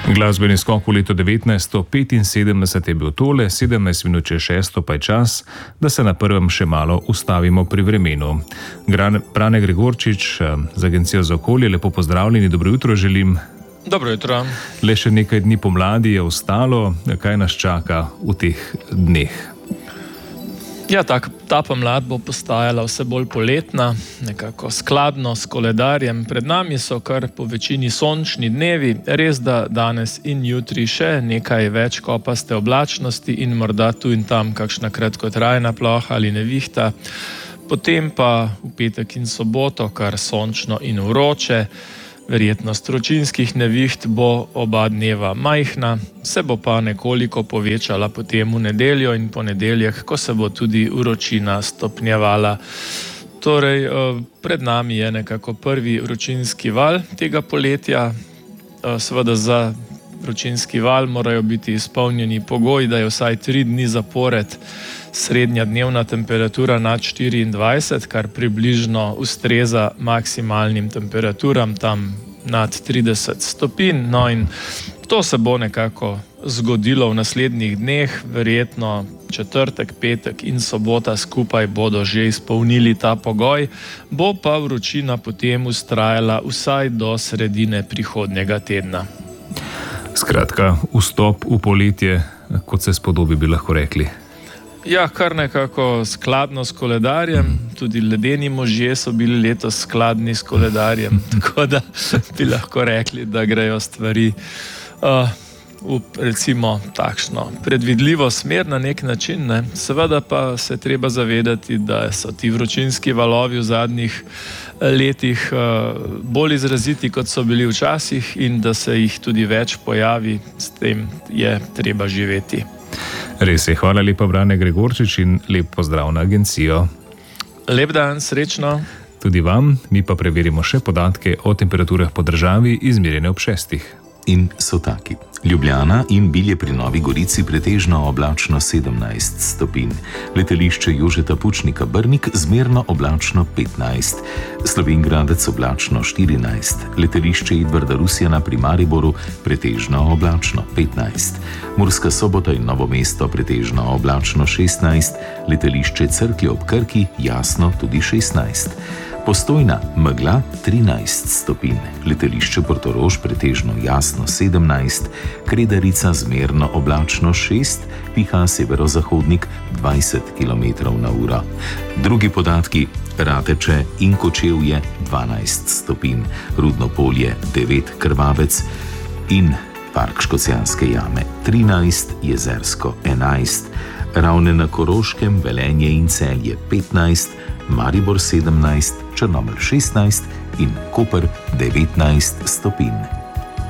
Glasbeni skok v leto 1975 je bil tole, 17 minut čez 6 pa je čas, da se na prvem še malo ustavimo pri vremenu. Brane Gregorčič z Agencijo za okolje, lepo pozdravljeni, dobro jutro želim. Dobro jutro. Le še nekaj dni pomladi je ostalo, kaj nas čaka v teh dneh? Ja, ta pomlad bo postajala vse bolj poletna, nekako skladno s koledarjem. Pred nami so kar po večini sončni dnevi, res da danes in jutri še nekaj več kopaste oblačnosti in morda tu in tam kakšna kratkotrajna ploha ali nevihta. Potem pa v petek in soboto kar sončno in vroče. Verjetnost vročinskih neviht bo oba dneva majhna, se bo pa nekoliko povečala potem v nedeljo in ponedeljek, ko se bo tudi vročina stopnjevala. Torej, pred nami je nekako prvi vročinski val tega poletja. Seveda za vročinski val morajo biti izpolnjeni pogoji, da je vsaj 3 dni zapored srednja dnevna temperatura nad 24, kar približno ustreza maksimalnim temperaturam tam nad 30 stopinj. No in to se bo nekako zgodilo v naslednjih dneh, verjetno četrtek, petek in sobota skupaj bodo že izpolnili ta pogoj, bo pa vročina potem vztrajala vsaj do sredine prihodnjega tedna. Skratka, vstop v poletje, kot se spodobi, bi lahko rekli. Ja, kar nekako skladno s koledarjem, tudi ledeni možje so bili letos skladni s koledarjem, tako da bi lahko rekli, da grejo stvari v recimo takšno predvidljivo smer na nek način, ne. Seveda pa se treba zavedati, da so ti vročinski valovi v zadnjih letih bolj izraziti, kot so bili včasih, in da se jih tudi več pojavi, s tem je treba živeti. Res je, hvala lepa, Brane Gregorčič, in lep pozdrav na agencijo. Lep dan, srečno. Tudi vam, mi pa preverimo še podatke o temperaturah po državi, izmerjene ob 6. In so taki. Ljubljana in Bilje pri Novi Gorici pretežno oblačno 17 stopinj. Letališče Jožeta Pučnika Brnik zmerno oblačno 15. Slovenj Gradec oblačno 14. Letališče Edvarda Rusjana pri Mariboru pretežno oblačno 15. Murska Sobota in Novo mesto pretežno oblačno 16. Letališče Cerklje ob Krki jasno tudi 16. Postojna megla 13 stopinj, letališče Portorož pretežno jasno 17, Kredarica zmerno oblačno 6, piha severozahodnik 20 km/h. Drugi podatki: Rateče in Kočevje 12 stopinj, Rudno Polje 9, Krvavec in Park Škocjanske jame 13, Jezersko 11, Ravne na Koroškem, Velenje in Celje 15, Maribor 17, Črnomelj 16 in Koper 19 stopinj.